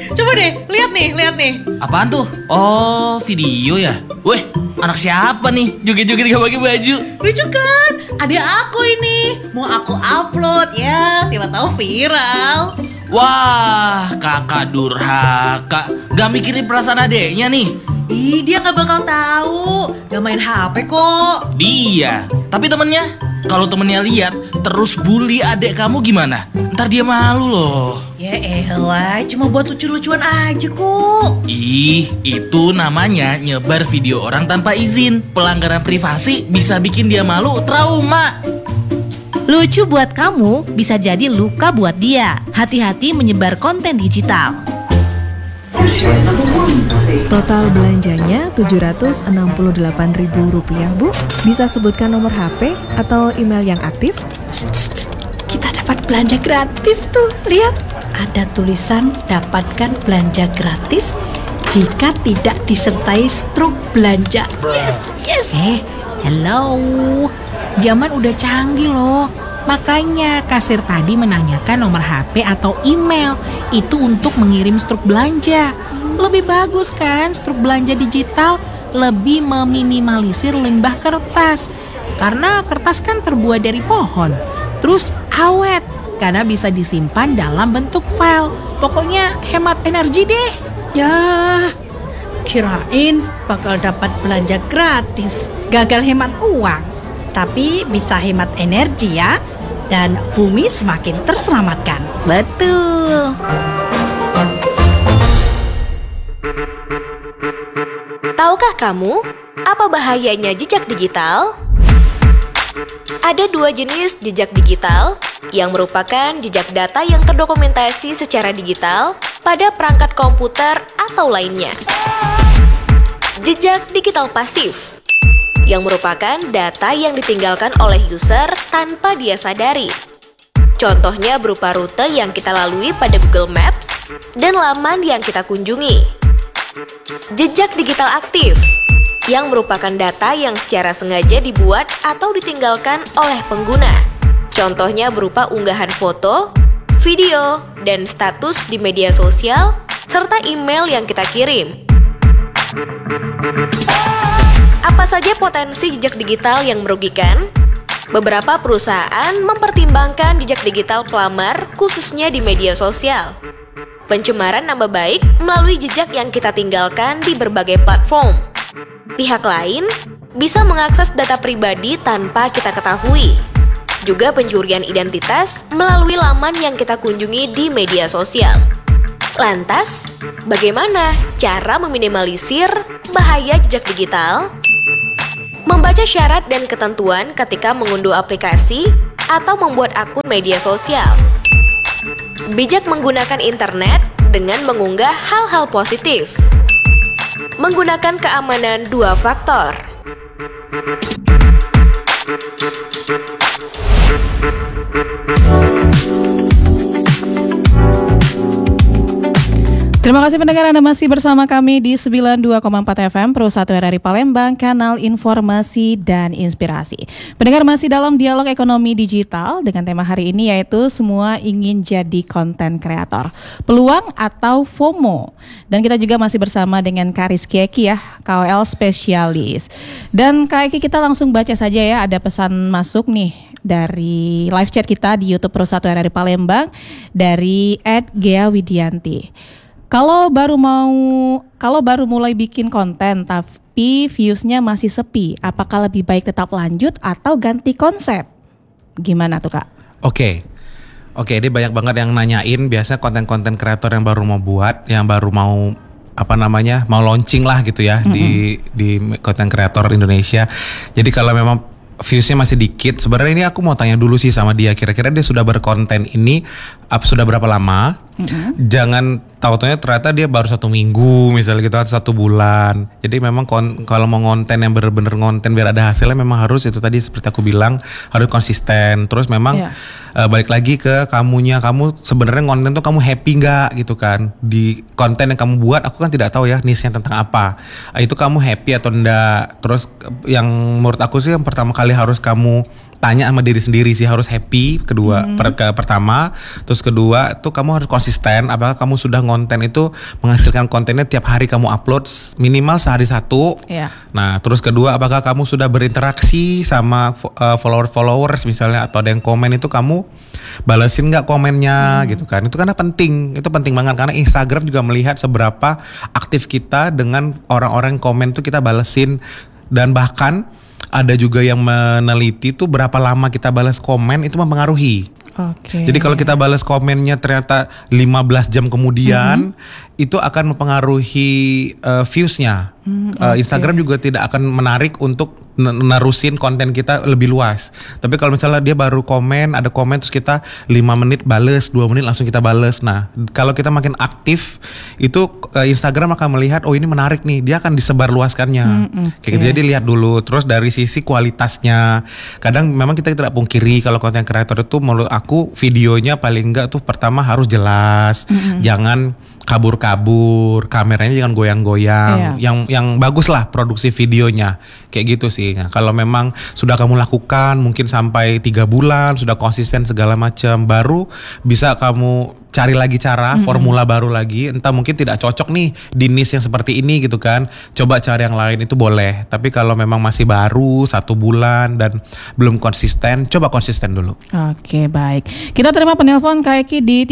Coba deh, lihat nih. Apaan tuh? Oh, video ya? Weh, anak siapa nih? Joget-joget gak pakai baju. Lucu kan? Ada aku ini. Mau aku upload ya, siapa tahu viral. Wah, kakak durhaka. Gak mikirin perasaan adeknya nih. Ih, dia gak bakal tahu. Gak main HP kok. Dia, tapi temennya. Kalau temennya lihat terus bully adek kamu gimana? Ntar dia malu loh. Ya elah, cuma buat lucu-lucuan aja kok. Ih, itu namanya nyebar video orang tanpa izin. Pelanggaran privasi bisa bikin dia malu, trauma. Lucu buat kamu bisa jadi luka buat dia. Hati-hati menyebar konten digital. Total belanjanya Rp768.000, Bu. Bisa sebutkan nomor HP atau email yang aktif? Kita dapat belanja gratis tuh. Lihat, ada tulisan dapatkan belanja gratis jika tidak disertai struk belanja. Yes. Hello. Zaman udah canggih loh. Makanya kasir tadi menanyakan nomor HP atau email. Itu untuk mengirim struk belanja. Lebih bagus kan struk belanja digital, lebih meminimalisir limbah kertas. Karena kertas kan terbuat dari pohon. Terus awet, karena bisa disimpan dalam bentuk file. Pokoknya hemat energi deh. Ya, kirain bakal dapat belanja gratis. Gagal hemat uang, tapi bisa hemat energi ya. Dan bumi semakin terselamatkan. Betul. Tahukah kamu apa bahayanya jejak digital? Ada dua jenis jejak digital yang merupakan jejak data yang terdokumentasi secara digital pada perangkat komputer atau lainnya. Jejak digital pasif yang merupakan data yang ditinggalkan oleh user tanpa dia sadari. Contohnya berupa rute yang kita lalui pada Google Maps dan laman yang kita kunjungi. Jejak digital aktif yang merupakan data yang secara sengaja dibuat atau ditinggalkan oleh pengguna. Contohnya berupa unggahan foto, video, dan status di media sosial, serta email yang kita kirim. Apa saja potensi jejak digital yang merugikan? Beberapa perusahaan mempertimbangkan jejak digital pelamar khususnya di media sosial. Pencemaran nama baik melalui jejak yang kita tinggalkan di berbagai platform. Pihak lain bisa mengakses data pribadi tanpa kita ketahui. Juga pencurian identitas melalui laman yang kita kunjungi di media sosial. Lantas, bagaimana cara meminimalisir bahaya jejak digital? Membaca syarat dan ketentuan ketika mengunduh aplikasi atau membuat akun media sosial. Bijak menggunakan internet dengan mengunggah hal-hal positif. Menggunakan keamanan 2 faktor. Terima kasih pendengar, Anda masih bersama kami di 92,4 FM Pro 1 RRI Palembang, kanal informasi dan inspirasi. Pendengar, masih dalam dialog ekonomi digital dengan tema hari ini yaitu semua ingin jadi konten kreator, peluang atau FOMO. Dan kita juga masih bersama dengan Kak Rizky Eki ya, KOL spesialis. Dan Kak Eki, kita langsung baca saja ya, ada pesan masuk nih dari live chat kita di YouTube Pro 1 RRI Palembang dari @Gea_Widianti. Kalau baru mulai bikin konten tapi viewsnya masih sepi, apakah lebih baik tetap lanjut atau ganti konsep? Gimana tuh Kak? Oke, ini banyak banget yang nanyain. Biasanya konten-konten kreator yang baru mau buat, yang baru mau mau launching lah gitu ya di konten kreator Indonesia. Jadi kalau memang viewsnya masih dikit, sebenarnya ini aku mau tanya dulu sih sama dia, kira-kira dia sudah berkonten ini sudah berapa lama? Jangan tahu-taunya ternyata dia baru 1 minggu misalnya gitu atau 1 bulan. Jadi memang kalau mau ngonten yang bener-bener ngonten biar ada hasilnya, memang harus itu tadi seperti aku bilang, harus konsisten. Terus memang balik lagi ke kamu sebenarnya konten tuh kamu happy nggak gitu kan di konten yang kamu buat. Aku kan tidak tahu ya niche-nya tentang apa, itu kamu happy atau enggak. Terus yang menurut aku sih yang pertama kali harus kamu tanya sama diri sendiri sih, harus happy. Kedua, pertama, terus kedua tuh kamu harus konsisten. Apakah kamu sudah konten itu menghasilkan kontennya tiap hari kamu upload minimal sehari satu. Iya. Nah, terus kedua, apakah kamu sudah berinteraksi sama followers misalnya, atau ada yang komen itu kamu balesin nggak komennya gitu kan? Itu karena penting, itu penting banget karena Instagram juga melihat seberapa aktif kita dengan orang-orang komen tuh kita balesin, dan bahkan ada juga yang meneliti tuh berapa lama kita balas komen itu mempengaruhi. Oke. Jadi kalau kita balas komennya ternyata 15 jam kemudian, itu akan mempengaruhi viewsnya. Instagram juga tidak akan menarik untuk nerusin konten kita lebih luas. Tapi kalau misalnya dia baru komen, ada komen terus kita 5 menit bales, 2 menit langsung kita bales. Nah, kalau kita makin aktif, itu Instagram akan melihat, oh ini menarik nih, dia akan disebar luaskannya. Kayak gitu. Jadi lihat dulu. Terus dari sisi kualitasnya, kadang memang kita tidak pungkiri kalau konten kreator itu menurut aku videonya paling enggak tuh pertama harus jelas, jangan kabur-kabur, kameranya jangan goyang-goyang, yang bagus lah produksi videonya, kayak gitu sih. Nah, kalau memang sudah kamu lakukan mungkin sampai 3 bulan, sudah konsisten segala macam, baru bisa kamu cari lagi cara, formula baru lagi, entah mungkin tidak cocok nih di niche yang seperti ini gitu kan, coba cari yang lain, itu boleh. Tapi kalau memang masih baru 1 bulan dan belum konsisten, coba konsisten dulu. Oke, baik. Kita terima penelpon Kak Eki di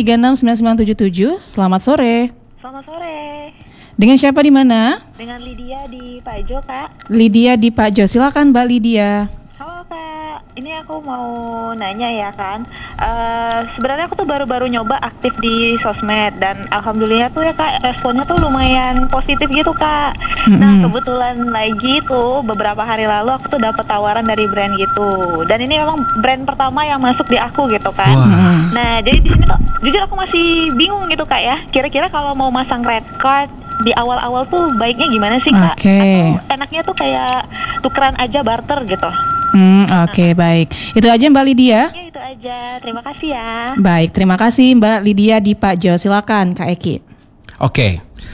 369977. Selamat sore. Selamat sore. Dengan siapa di mana? Dengan Lydia di Pajo, Kak. Lydia di Pajo. Silakan Mbak Lydia. Halo Kak, ini aku mau nanya ya kan. Sebenarnya aku tuh baru-baru nyoba aktif di sosmed dan alhamdulillah tuh ya Kak, responnya tuh lumayan positif gitu Kak. Nah kebetulan lagi tuh beberapa hari lalu aku tuh dapat tawaran dari brand gitu. Dan ini memang brand pertama yang masuk di aku gitu kan. Nah jadi di sini tuh jujur aku masih bingung gitu Kak ya. Kira-kira kalau mau masang red card di awal-awal tuh baiknya gimana sih Kak? Atau enaknya tuh kayak tukeran aja, barter gitu? Oke, baik. Itu aja Mbak Lydia? Ya itu aja, terima kasih ya. Baik, terima kasih Mbak Lydia di Pak Jo. Silakan Kak Eki. Oke.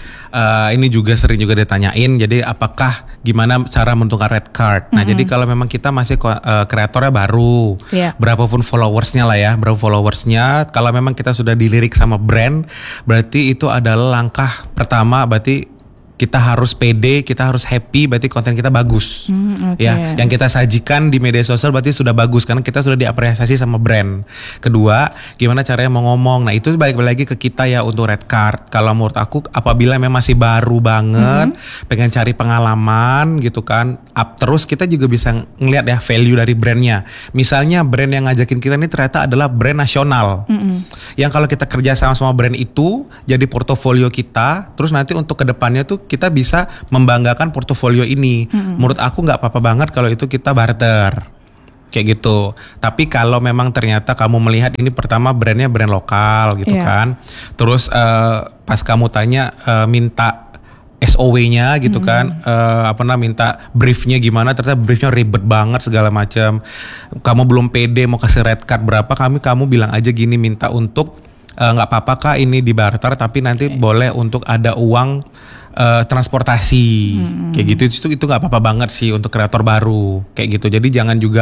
Ini juga sering juga ditanyain, jadi apakah gimana cara menentukan red card. Nah jadi kalau memang kita masih kreatornya baru, berapapun followersnya lah ya, berapa followersnya, kalau memang kita sudah dilirik sama brand, berarti itu adalah langkah pertama, berarti kita harus pede, kita harus happy, berarti konten kita bagus. Ya, yang kita sajikan di media sosial berarti sudah bagus karena kita sudah diapresiasi sama brand. Kedua, gimana caranya mau ngomong. Nah, itu balik lagi ke kita ya untuk red card. Kalau menurut aku apabila memang masih baru banget, pengen cari pengalaman gitu kan, terus kita juga bisa ngelihat ya value dari brandnya. Misalnya brand yang ngajakin kita ini ternyata adalah brand nasional. Yang kalau kita kerja sama brand itu jadi portofolio kita, terus nanti untuk kedepannya tuh kita bisa membanggakan portofolio ini. Menurut aku nggak apa-apa banget kalau itu kita barter. Kayak gitu. Tapi kalau memang ternyata kamu melihat ini pertama brandnya brand lokal gitu kan. Terus pas kamu tanya minta SOW-nya gitu kan, minta briefnya gimana, ternyata briefnya ribet banget segala macam. Kamu belum pede mau kasih red card berapa, kamu bilang aja gini, minta untuk nggak apa-apa Kak ini di barter, tapi nanti boleh untuk ada uang transportasi kayak gitu. Itu nggak apa-apa banget sih untuk kreator baru kayak gitu. Jadi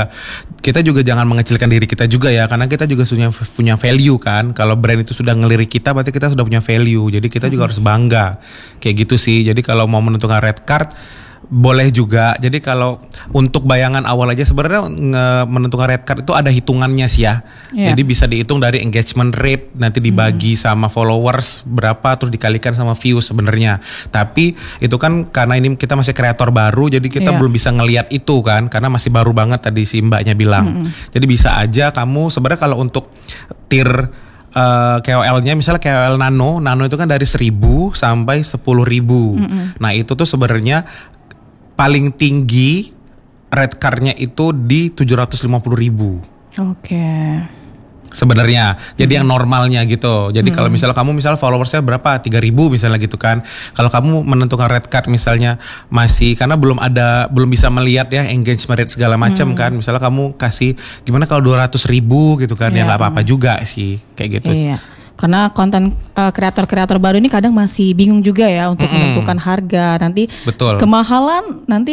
kita juga jangan mengecilkan diri kita juga ya, karena kita juga punya value kan. Kalau brand itu sudah ngelirik kita berarti kita sudah punya value, jadi kita juga harus bangga kayak gitu sih. Jadi kalau mau menentukan red card boleh juga. Jadi kalau untuk bayangan awal aja sebenarnya menentukan red card itu ada hitungannya sih ya. Jadi bisa dihitung dari engagement rate, nanti dibagi sama followers berapa, terus dikalikan sama views sebenarnya. Tapi itu kan karena ini kita masih kreator baru, jadi kita belum bisa ngelihat itu kan, karena masih baru banget tadi si mbaknya bilang. Jadi bisa aja kamu sebenarnya kalau untuk tier KOL-nya misalnya KOL Nano itu kan dari 1.000 sampai 10.000. Nah itu tuh sebenarnya paling tinggi red card-nya itu di 750.000. Oke. Sebenarnya, jadi yang normalnya gitu. Jadi kalau misalnya kamu followersnya berapa, 3.000 misalnya gitu kan. Kalau kamu menentukan red card misalnya masih karena belum bisa melihat ya engagement rate segala macam kan. Misalnya kamu kasih gimana kalau 200.000 gitu kan, ya nggak apa-apa juga sih kayak gitu. Iya. Karena konten kreator-kreator baru ini kadang masih bingung juga ya untuk menentukan harga. Nanti kemahalan nanti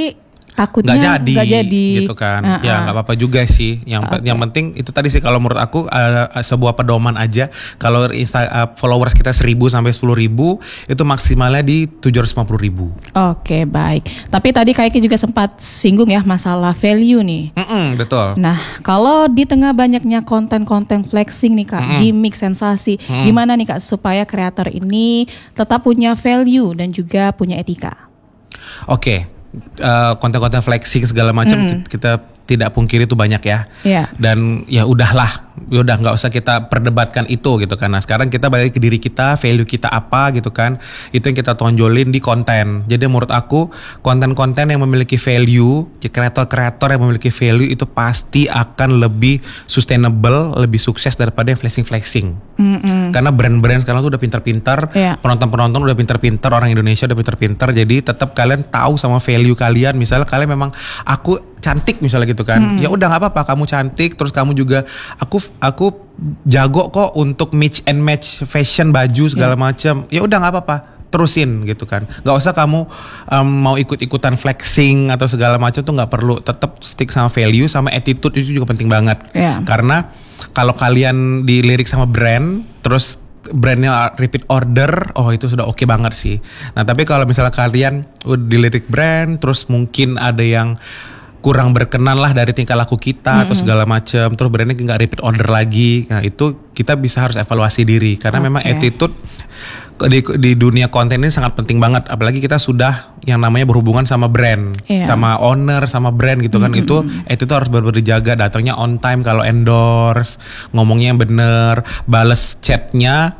takutnya nggak jadi jadi gitu kan. Ya nggak apa-apa juga sih. Yang penting itu tadi sih kalau menurut aku ada sebuah pedoman aja. Kalau followers kita 1.000 sampai 10.000 itu maksimalnya di 750.000. Oke, baik. Tapi tadi kayaknya juga sempat singgung ya masalah value nih. Betul. Nah, kalau di tengah banyaknya konten-konten flexing nih Kak, gimmick, sensasi, gimana nih Kak supaya kreator ini tetap punya value dan juga punya etika? Oke. Konten-konten flexing segala macam kita tidak pungkiri itu banyak ya. Dan ya udahlah, nggak usah kita perdebatkan itu gitu kan. Nah sekarang kita balik ke diri kita, value kita apa gitu kan. Itu yang kita tonjolin di konten. Jadi menurut aku konten-konten yang memiliki value, kreator-kreator yang memiliki value itu pasti akan lebih sustainable, lebih sukses daripada yang flexing-flexing. Karena brand-brand sekarang tuh udah pintar-pintar, penonton-penonton udah pintar-pintar, orang Indonesia udah pintar-pintar. Jadi tetap kalian tahu sama value kalian. Misalnya kalian memang aku cantik misalnya gitu kan, ya udah nggak apa-apa, kamu cantik, terus kamu juga aku jago kok untuk mix and match fashion baju segala macam, ya udah nggak apa-apa, terusin gitu kan, nggak usah kamu mau ikut-ikutan flexing atau segala macam tuh nggak perlu, tetap stick sama value sama attitude itu juga penting banget, karena kalau kalian dilirik sama brand terus brandnya repeat order, oh itu sudah oke banget sih. Nah tapi kalau misalnya kalian udah dilirik brand terus mungkin ada yang kurang berkenan lah dari tingkah laku kita atau segala macam, terus brandnya nggak repeat order lagi, nah itu kita bisa harus evaluasi diri karena memang attitude di dunia konten ini sangat penting banget, apalagi kita sudah yang namanya berhubungan sama brand, sama owner, sama brand gitu kan, itu attitude harus benar-benar dijaga, datangnya on time kalau endorse, ngomongnya yang bener, bales chatnya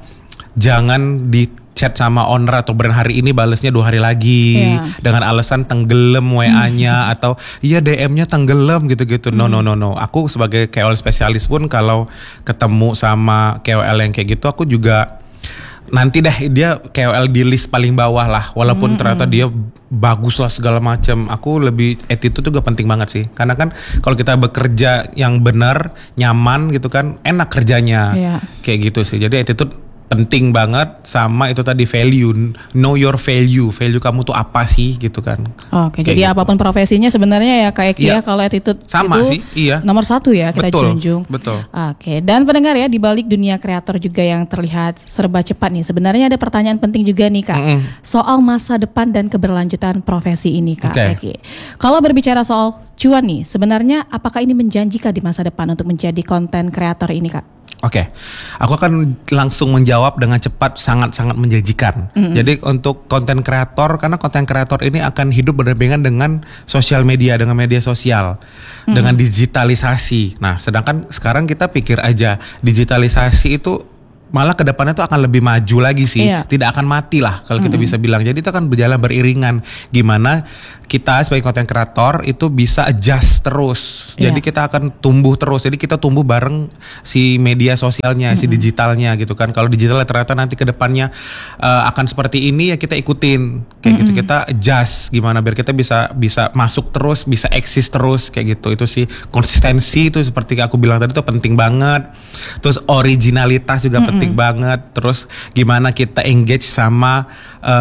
jangan di chat sama owner atau brand hari ini balesnya 2 hari lagi dengan alasan tenggelam WA-nya atau iya DM-nya tenggelam gitu-gitu. No. Aku sebagai KOL spesialis pun kalau ketemu sama KOL yang kayak gitu aku juga nanti deh dia KOL di list paling bawah lah, walaupun ternyata dia bagus lah segala macam. Aku lebih attitude juga penting banget sih, karena kan kalau kita bekerja yang benar, nyaman gitu kan, enak kerjanya kayak gitu sih. Jadi attitude penting banget, sama itu tadi value, know your value kamu tuh apa sih gitu kan. Oke, jadi gitu. Apapun profesinya sebenarnya ya kayak ya kalau attitude sama itu sih, nomor 1 ya kita junjung. Betul. Oke, dan pendengar ya, di balik dunia kreator juga yang terlihat serba cepat nih, sebenarnya ada pertanyaan penting juga nih Kak, soal masa depan dan keberlanjutan profesi ini Kak. Kalau berbicara soal cuan nih, sebenarnya apakah ini menjanjikan di masa depan untuk menjadi konten kreator ini Kak? Oke, aku akan langsung menjawab dengan cepat, sangat-sangat menjanjikan. Jadi untuk konten kreator, karena konten kreator ini akan hidup berdampingan dengan sosial media, dengan media sosial, dengan digitalisasi. Nah, sedangkan sekarang kita pikir aja, digitalisasi itu malah ke depannya tuh akan lebih maju lagi sih, tidak akan mati lah kalau kita bisa bilang. Jadi itu akan berjalan beriringan. Gimana kita sebagai konten kreator itu bisa adjust terus. Jadi kita akan tumbuh terus. Jadi kita tumbuh bareng si media sosialnya, si digitalnya gitu kan. Kalau digitalnya ternyata nanti ke depannya akan seperti ini, ya kita ikutin kayak gitu. Kita adjust gimana biar kita bisa masuk terus, bisa eksis terus kayak gitu. Itu sih konsistensi itu seperti aku bilang tadi itu penting banget. Terus originalitas juga penting banget. Terus gimana kita engage sama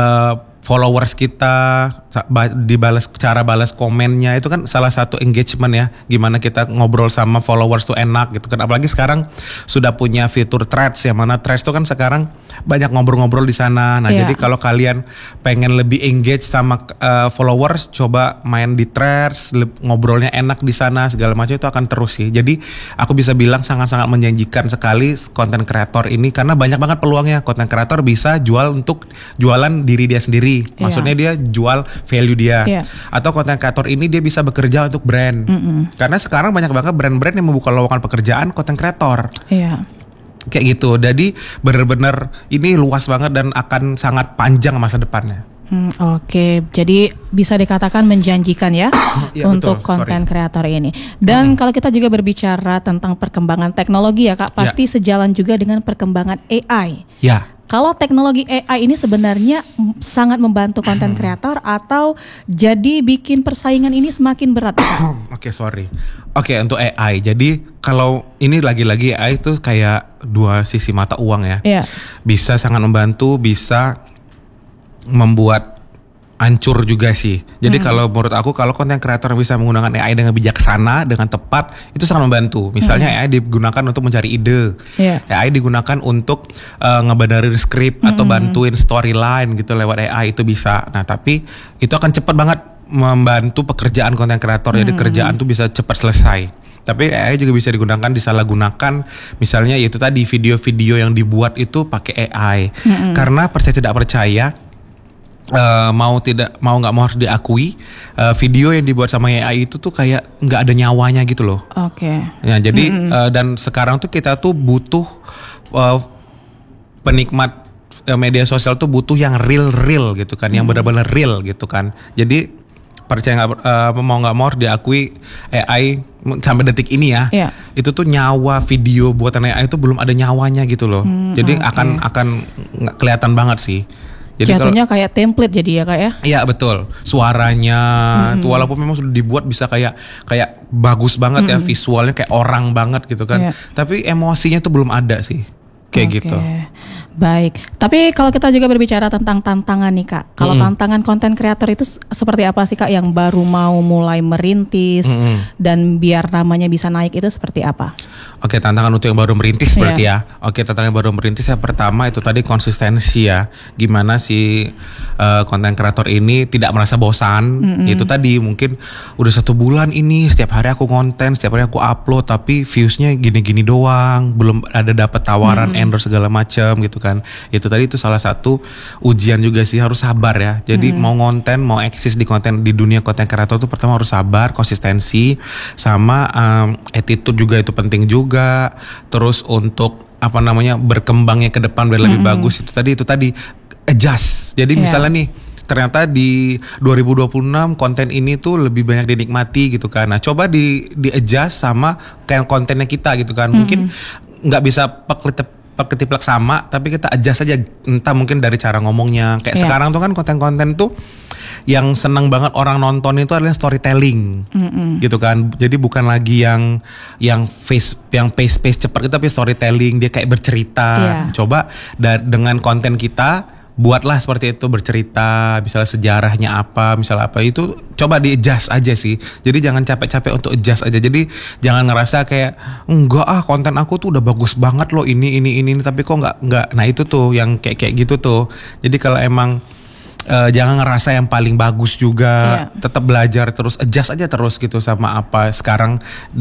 followers kita, cara balas komennya itu kan salah satu engagement ya. Gimana kita ngobrol sama followers tuh enak gitu kan. Apalagi sekarang sudah punya fitur threads, yang mana threads tuh kan sekarang banyak ngobrol-ngobrol di sana. Nah jadi kalau kalian pengen lebih engage sama followers, coba main di threads, ngobrolnya enak di sana segala macam, itu akan terus sih. Jadi aku bisa bilang sangat-sangat menjanjikan sekali konten kreator ini, karena banyak banget peluangnya. Konten kreator bisa jualan diri dia sendiri. Maksudnya dia jual value dia. Atau konten kreator ini dia bisa bekerja untuk brand. Karena sekarang banyak banget brand-brand yang membuka lowongan pekerjaan konten kreator. Kayak gitu. Jadi benar-benar ini luas banget dan akan sangat panjang masa depannya. Oke, jadi bisa dikatakan menjanjikan ya untuk konten kreator ini. Dan kalau kita juga berbicara tentang perkembangan teknologi ya Kak, pasti sejalan juga dengan perkembangan AI. Kalau teknologi AI ini sebenarnya sangat membantu konten kreator atau jadi bikin persaingan ini semakin berat Kak? Oke, untuk AI. Jadi kalau ini lagi-lagi AI itu kayak dua sisi mata uang ya. Bisa sangat membantu, bisa membuat hancur juga sih. Jadi kalau menurut aku kalau konten kreator bisa menggunakan AI dengan bijaksana, dengan tepat, itu sangat membantu. Misalnya AI digunakan untuk mencari ide, AI digunakan untuk ngebenerin skrip atau bantuin storyline gitu lewat AI, itu bisa. Nah tapi itu akan cepat banget membantu pekerjaan konten kreator. Jadi kerjaan tuh bisa cepat selesai. Tapi AI juga bisa digunakan, disalahgunakan. Misalnya yaitu tadi video-video yang dibuat itu pakai AI. Karena percaya tidak percaya, mau nggak mau harus diakui, video yang dibuat sama AI itu tuh kayak nggak ada nyawanya gitu loh. Ya jadi dan sekarang tuh kita tuh butuh penikmat media sosial tuh butuh yang real gitu kan, yang benar-benar real gitu kan. Jadi percaya mau nggak mau harus diakui, AI sampai detik ini ya, itu tuh nyawa video buatan AI itu belum ada nyawanya gitu loh. Jadi akan kelihatan banget sih. Jadi jatuhnya kayak template jadi ya Kak ya? Iya betul, suaranya tuh walaupun memang sudah dibuat bisa kayak bagus banget ya, visualnya kayak orang banget gitu kan. Tapi emosinya tuh belum ada sih, kayak gitu. Baik, tapi kalau kita juga berbicara tentang tantangan nih Kak, kalau tantangan konten kreator itu seperti apa sih Kak yang baru mau mulai merintis dan biar namanya bisa naik itu seperti apa? Oke, tantangan untuk yang baru merintis berarti ya. Oke, tantangan yang baru merintis yang pertama itu tadi konsistensi ya. Gimana si konten kreator ini tidak merasa bosan. Itu tadi mungkin udah 1 bulan ini setiap hari aku konten, setiap hari aku upload, tapi viewsnya gini-gini doang, belum ada dapat tawaran endorse segala macam gitu kan. Itu tadi itu salah satu ujian juga sih, harus sabar ya. Jadi mau konten, mau eksis di dunia konten kreator tuh pertama harus sabar, konsistensi, sama attitude juga itu penting juga. Terus untuk berkembangnya ke depan biar lebih bagus itu tadi adjust. Jadi misalnya nih ternyata di 2026 konten ini tuh lebih banyak dinikmati gitu kan. Nah coba di adjust sama kayak kontennya kita gitu kan. Mungkin nggak bisa ketiplak sama, tapi kita adjust aja, entah mungkin dari cara ngomongnya. Kayak sekarang tuh kan konten-konten tuh yang seneng banget orang nonton itu adalah storytelling, gitu kan. Jadi bukan lagi yang pace cepat, tapi storytelling, dia kayak bercerita. Coba dengan konten kita buatlah seperti itu, bercerita, misalnya sejarahnya apa, misalnya apa, itu coba di adjust aja sih. Jadi jangan capek-capek untuk adjust aja. Jadi jangan ngerasa kayak enggak konten aku tuh udah bagus banget loh ini tapi kok enggak. Nah itu tuh yang kayak gitu tuh. Jadi kalau emang jangan ngerasa yang paling bagus juga, tetap belajar terus, adjust aja terus gitu sama apa sekarang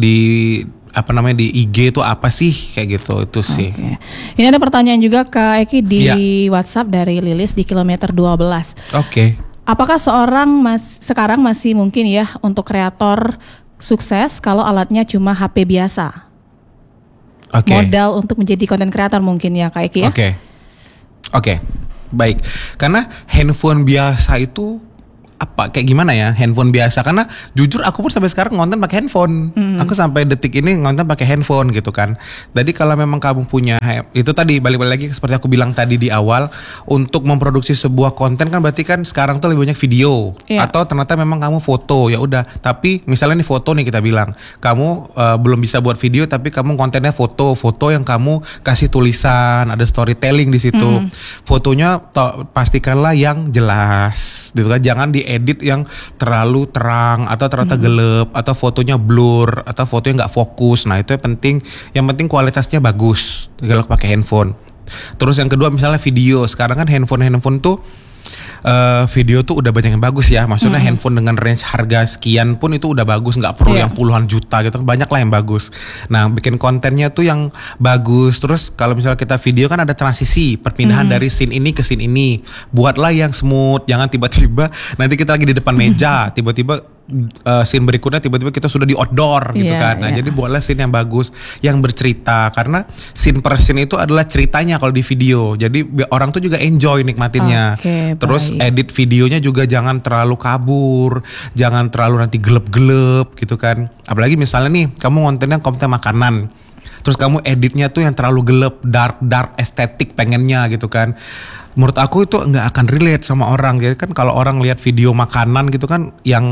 di IG itu apa sih kayak gitu itu sih. Ini ada pertanyaan juga Kak Eki di WhatsApp dari Lilis di kilometer 12. Apakah sekarang masih mungkin ya untuk kreator sukses kalau alatnya cuma HP biasa? Modal untuk menjadi konten kreator mungkin ya Kak Eki ya? Oke. Baik. Karena handphone biasa itu kayak gimana ya, handphone biasa, karena jujur aku pun sampai sekarang ngonten pakai handphone. Aku sampai detik ini ngonten pakai handphone gitu kan. Jadi kalau memang kamu punya itu tadi balik lagi seperti aku bilang tadi di awal, untuk memproduksi sebuah konten kan berarti kan sekarang tuh lebih banyak video atau ternyata memang kamu foto, ya udah. Tapi misalnya nih foto nih, kita bilang kamu belum bisa buat video tapi kamu kontennya foto yang kamu kasih tulisan, ada storytelling di situ. Fotonya pastikanlah yang jelas gitu kan, jangan diedit yang terlalu terang atau ternyata gelap, atau fotonya blur, atau fotonya nggak fokus. Nah itu yang penting kualitasnya bagus kalau pakai handphone. Terus yang kedua misalnya video, sekarang kan handphone tuh video tuh udah banyak yang bagus ya, maksudnya handphone dengan range harga sekian pun itu udah bagus, nggak perlu yang puluhan juta gitu, banyak lah yang bagus. Nah bikin kontennya tuh yang bagus. Terus kalau misalnya kita video kan ada transisi perpindahan dari scene ini ke scene ini, buatlah yang smooth, jangan tiba-tiba nanti kita lagi di depan meja tiba-tiba scene berikutnya tiba-tiba kita sudah di outdoor gitu kan. Nah jadi buatlah scene yang bagus, yang bercerita, karena scene per scene itu adalah ceritanya kalau di video. Jadi orang tuh juga enjoy nikmatinnya. Terus edit videonya juga jangan terlalu kabur, jangan terlalu nanti gelap-gelap gitu kan. Apalagi misalnya nih kamu konten makanan, terus kamu editnya tuh yang terlalu gelap, dark estetik pengennya gitu kan. Menurut aku itu nggak akan relate sama orang. Jadi kan kalau orang lihat video makanan gitu kan yang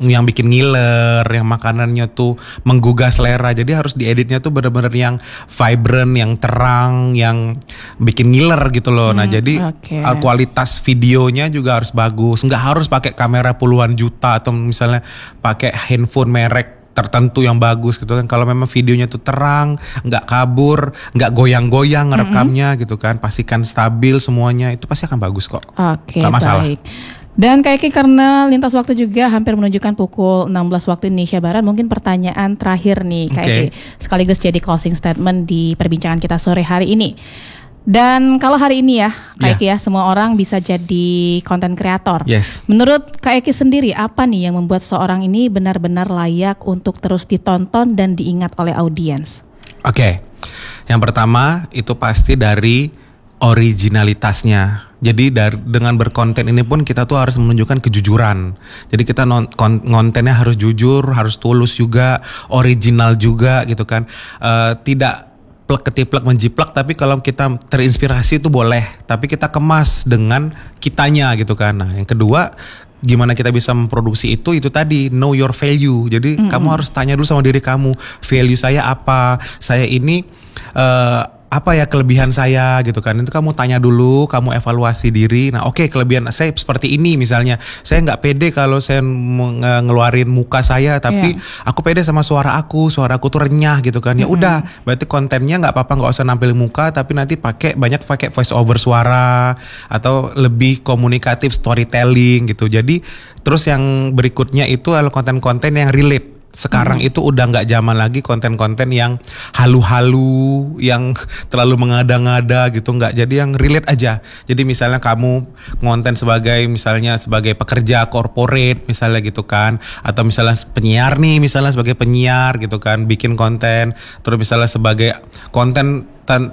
yang bikin ngiler, yang makanannya tuh menggugah selera. Jadi harus dieditnya tuh bener-bener yang vibrant, yang terang, yang bikin ngiler gitu loh. Nah jadi kualitas videonya juga harus bagus. Nggak harus pakai kamera puluhan juta atau misalnya pakai handphone merek tertentu yang bagus gitu kan. Kalau memang videonya tuh terang, nggak kabur, nggak goyang-goyang ngerekamnya gitu kan, pastikan stabil semuanya, itu pasti akan bagus kok. Oke, nggak masalah. baik. Dan Kak Eki, karena lintas waktu juga hampir menunjukkan pukul 16 waktu Indonesia Barat, mungkin pertanyaan terakhir nih Kak Eki, sekaligus jadi closing statement di perbincangan kita sore hari ini. Dan kalau hari ini ya Kak Eki ya, semua orang bisa jadi konten kreator. Menurut Kak Eki sendiri, apa nih yang membuat seorang ini benar-benar layak untuk terus ditonton dan diingat oleh audiens? Oke, yang pertama itu pasti dari originalitasnya. Jadi dengan berkonten ini pun kita tuh harus menunjukkan kejujuran. Jadi kita kontennya harus jujur, harus tulus juga, original juga gitu kan. Tidak ketiplek menjiplak, tapi kalau kita terinspirasi itu boleh, tapi kita kemas dengan kitanya gitu kan. Nah yang kedua, gimana kita bisa memproduksi itu tadi, know your value. Jadi kamu harus tanya dulu sama diri kamu, value saya apa, saya ini apa ya kelebihan saya gitu kan. Itu kamu tanya dulu, kamu evaluasi diri. Nah oke, kelebihan saya seperti ini misalnya. Saya nggak pede kalau saya ngeluarin muka saya, tapi aku pede sama suaraku tuh renyah gitu kan. Ya udah, berarti kontennya nggak apa-apa, nggak usah nampilin muka, tapi nanti pakai voice over suara atau lebih komunikatif, storytelling gitu. Jadi terus yang berikutnya itu adalah konten-konten yang relate. Sekarang itu udah nggak zaman lagi konten-konten yang halu-halu, yang terlalu mengada-ngada gitu, nggak. Jadi yang relate aja. Jadi misalnya kamu ngonten sebagai pekerja corporate misalnya gitu kan, atau misalnya penyiar nih, misalnya sebagai penyiar gitu kan, bikin konten. Terus misalnya sebagai konten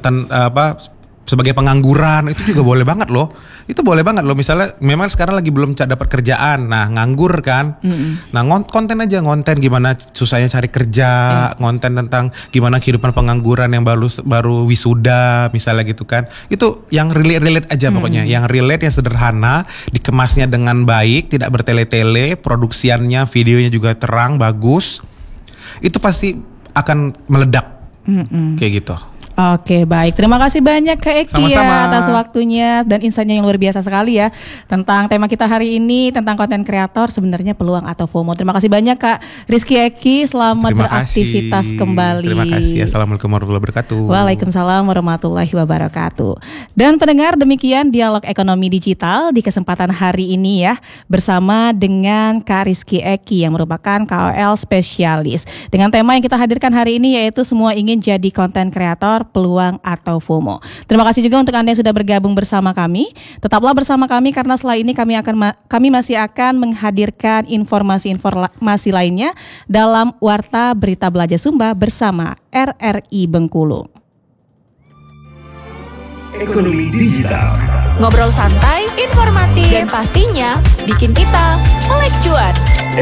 sebagai pengangguran, itu juga boleh banget loh. Itu boleh banget loh. Misalnya memang sekarang lagi belum dapat kerjaan, nah nganggur kan. Nah konten aja, ngonten gimana susahnya cari kerja, ngonten tentang gimana kehidupan pengangguran yang baru wisuda misalnya gitu kan. Itu yang relate aja pokoknya. Yang relate, yang sederhana, dikemasnya dengan baik, tidak bertele-tele, produksiannya, videonya juga terang, bagus. Itu pasti akan meledak. Kayak gitu. Oke, baik. Terima kasih banyak Kak Eki Sama-sama. ya atas waktunya dan insight-nya yang luar biasa sekali ya tentang tema kita hari ini, tentang konten kreator, sebenarnya peluang atau FOMO. Terima kasih banyak Kak Rizky Eki, selamat beraktivitas kembali. Terima kasih. Assalamualaikum warahmatullahi wabarakatuh. Waalaikumsalam warahmatullahi wabarakatuh. Dan pendengar, demikian dialog ekonomi digital di kesempatan hari ini ya, bersama dengan Kak Rizky Eki yang merupakan KOL spesialis. Dengan tema yang kita hadirkan hari ini yaitu semua ingin jadi konten kreator, peluang atau FOMO. Terima kasih juga untuk Anda yang sudah bergabung bersama kami. Tetaplah bersama kami karena setelah ini kami masih akan menghadirkan informasi lainnya dalam Warta Berita Belajar Sumba bersama RRI Bengkulu. Ekonomi digital. Ngobrol santai, informatif, dan pastinya bikin kita melek cuan.